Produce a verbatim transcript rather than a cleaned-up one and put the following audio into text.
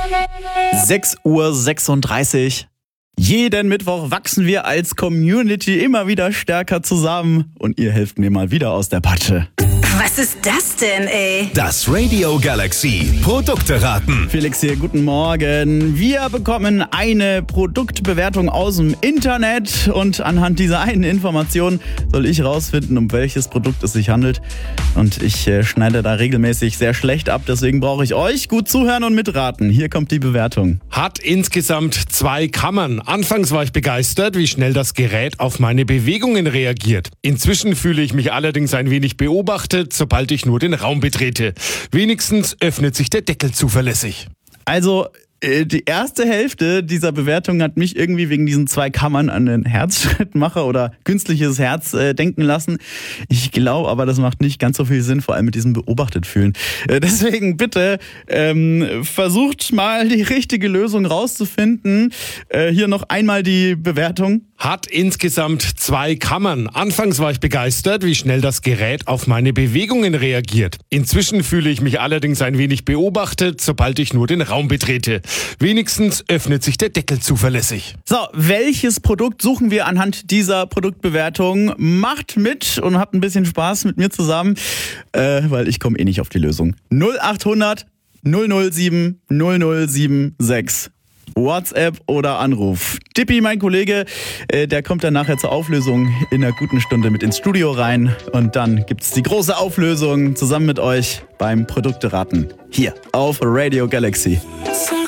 sechs Uhr sechsunddreißig. Jeden Mittwoch wachsen wir als Community immer wieder stärker zusammen und ihr helft mir mal wieder aus der Patsche. Was ist das denn, ey? Das Radio Galaxy Produkte raten. Felix hier, guten Morgen. Wir bekommen eine Produktbewertung aus dem Internet und anhand dieser einen Information soll ich rausfinden, um welches Produkt es sich handelt. Und ich äh, schneide da regelmäßig sehr schlecht ab, deswegen brauche ich euch. Gut zuhören und mitraten. Hier kommt die Bewertung. Hat insgesamt zwei Kammern. Anfangs war ich begeistert, wie schnell das Gerät auf meine Bewegungen reagiert. Inzwischen fühle ich mich allerdings ein wenig beobachtet, sobald ich nur den Raum betrete. Wenigstens öffnet sich der Deckel zuverlässig. Also, äh, die erste Hälfte dieser Bewertung hat mich irgendwie wegen diesen zwei Kammern an den Herzschrittmacher oder künstliches Herz äh, denken lassen. Ich glaube aber, das macht nicht ganz so viel Sinn, vor allem mit diesem beobachtet fühlen. Äh, deswegen bitte ähm, versucht mal die richtige Lösung rauszufinden. Äh, hier noch einmal die Bewertung. Hat insgesamt zwei Kammern. Anfangs war ich begeistert, wie schnell das Gerät auf meine Bewegungen reagiert. Inzwischen fühle ich mich allerdings ein wenig beobachtet, sobald ich nur den Raum betrete. Wenigstens öffnet sich der Deckel zuverlässig. So, welches Produkt suchen wir anhand dieser Produktbewertung? Macht mit und habt ein bisschen Spaß mit mir zusammen, äh, weil ich komme eh nicht auf die Lösung. null achthundert null null sieben null null sieben sechs. WhatsApp oder Anruf. Tippi, mein Kollege, äh, der kommt dann nachher zur Auflösung in einer guten Stunde mit ins Studio rein. Und dann gibt's die große Auflösung zusammen mit euch beim Produkteraten. Hier auf Radio Galaxy. Sag